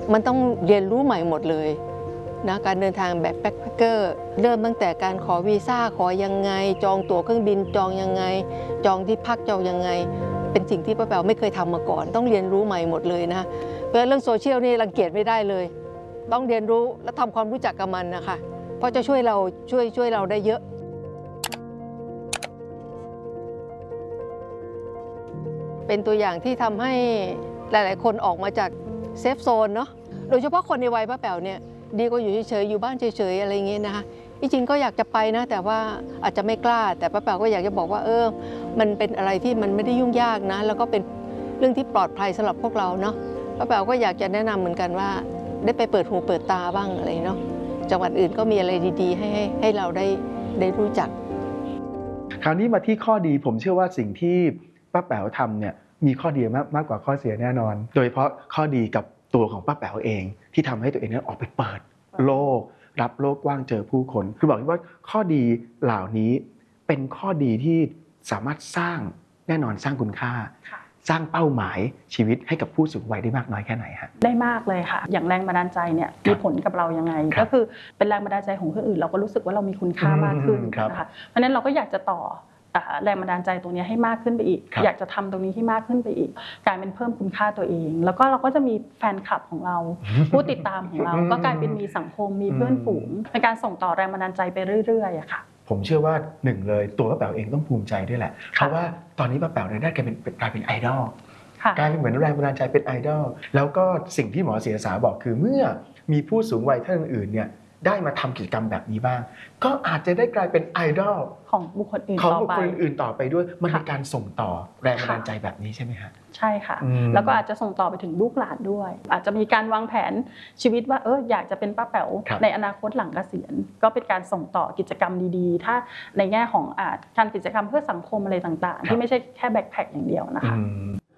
มันต้องเรียนรู้ใหม่หมดเลยนะการเดินทางแบบแบ็คแพคเกอร์เริ่มตั้งแต่การขอวีซ่าขอยังไงจองตั๋วเครื่องบินจองยังไงจองที่พักจองยังไงเป็นสิ่งที่ป้าแป๋วไม่เคยทำมาก่อนต้องเรียนรู้ใหม่หมดเลยนะเพราะเรื่องโซเชียลนี่รังเกียจไม่ได้เลยต้องเรียนรู้และทำความรู้จักกับมันนะคะเพราะจะช่วยเราได้เยอะเป็นตัวอย่างที่ทำให้หลายๆคนออกมาจากเซฟโซนเนาะโดยเฉพาะคนในวัยป้าแป๋วเนี่ยดีกว่าอยู่เฉยๆอยู่บ้านเฉยๆอะไรอย่างเงี้ยนะคะจริงๆก็อยากจะไปนะแต่ว่าอาจจะไม่กล้าแต่ป้าแป๋วก็อยากจะบอกว่ามันเป็นอะไรที่มันไม่ได้ยุ่งยากนะแล้วก็เป็นเรื่องที่ปลอดภัยสำหรับพวกเราเนาะป้าแป๋วก็อยากจะแนะนำเหมือนกันว่าได้ไปเปิดหูเปิดตาบ้างอะไรเนาะจังหวัดอื่นก็มีอะไรดีๆให้เราได้รู้จักคราวนี้มาที่ข้อดีผมเชื่อว่าสิ่งที่ป้าแป๋วทำเนี่ยมีข้อดีมากกว่าข้อเสียแน่นอนโดยเฉพาะข้อดีกับตัวของป้าแป๋วเองที่ทำให้ตัวเองนั้นออกไปเปิดโลกรับโลกกว้างเจอผู้คนคือบอกว่าข้อดีเหล่านี้เป็นข้อดีที่สามารถสร้างแน่นอนสร้างคุณค่าสร้างเป้าหมายชีวิตให้กับผู้สูงวัยได้มากน้อยแค่ไหนฮะได้มากเลยค่ะอย่างแรงบันดาลใจเนี่ยมีผลกับเรายังไงก็คือเป็นแรงบันดาลใจของคนอื่นเราก็รู้สึกว่าเรามีคุณค่ามากขึ้นนะคะเพราะฉะนั้นเราก็อยากจะต่อแรงบันดาลใจตรงนี้ให้มากขึ้นไปอีกอยากจะทำตรงนี้ให้มากขึ้นไปอีกกลายเป็นเพิ่มคุณค่าตัวเองแล้วก็เราก็จะมีแฟนคลับของเราผู้ติดตามของเราก็กลายเป็นมีสังคมมีเพื่อนฝูงในการส่งต่อแรงบันดาลใจไปเรื่อยๆค่ะผมเชื่อว่าหนึ่งเลยตัวป้าแป๋วเองต้องภูมิใจด้วยแหละเพราะว่าตอนนี้ป้าแป๋วเนี่ยได้กลายเป็นไอดอลกลายเป็นเหมือนแรงบันดาลใจเป็นไอดอลแล้วก็สิ่งที่หมอศิรษาบอกคือเมื่อมีผู้สูงวัยท่านอื่นๆเนี่ยได้มาทำกิจกรรมแบบนี้บ้างก็อาจจะได้กลายเป็นไอดอลของบุคคลอื่นต่อไปด้วยมันเป็นการส่งต่อแรงบันดาลใจแบบนี้ใช่ไหมฮะใช่ค่ะแล้วก็อาจจะส่งต่อไปถึงลูกหลานด้วยอาจจะมีการวางแผนชีวิตว่าอยากจะเป็นป้าแป๋วในอนาคตหลังเกษียณก็เป็นการส่งต่อกิจกรรมดีๆถ้าในแง่ของการกิจกรรมเพื่อสังคมอะไรต่างๆที่ไม่ใช่แค่แบ็คแพ็คอย่างเดียวนะคะ